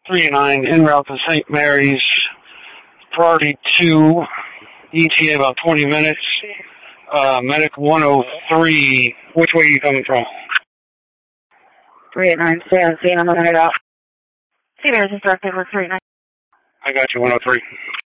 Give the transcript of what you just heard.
3-9, en route to St. Mary's, priority 2, ETA about 20 minutes, medic 103, which way are you coming from? 389, stay on scene, I'm gonna head out. St. Mary's is directed for 389. I got you, 103.